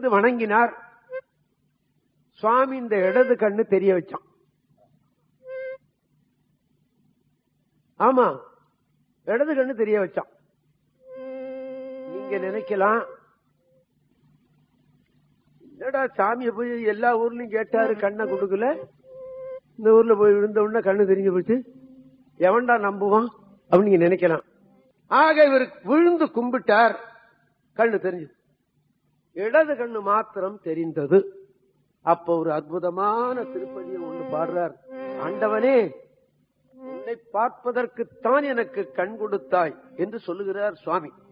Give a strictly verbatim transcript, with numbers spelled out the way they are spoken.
வணங்கினார். சுவாமி இந்த இடது கண்ணு தெரிய வச்சான். ஆமா, இடது கண்ணு தெரிய வச்சான். நீங்க நினைக்கலாம், என்னடா சாமியை போய் எல்லா ஊர்லயும் கேட்டாரு, கண்ணை கொடுக்கல, இந்த ஊர்ல போய் விழுந்த உடனே கண்ணு தெரிஞ்சு போச்சு, எவன்டா நம்புவான் அப்படின்னு நீங்க நினைக்கலாம். ஆக இவர் விழுந்து கும்பிட்டார், கண்ணு தெரிஞ்சு, இடது கண்ணு மாத்திரம் தெரிந்தது. அப்ப ஒரு அற்புதமான திருப்பதியை ஒண்ணு பாடுறார். ஆண்டவனே, உன்னை பார்ப்பதற்குத்தான் எனக்கு கண் கொடுத்தாய் என்று சொல்லுகிறார் சுவாமி.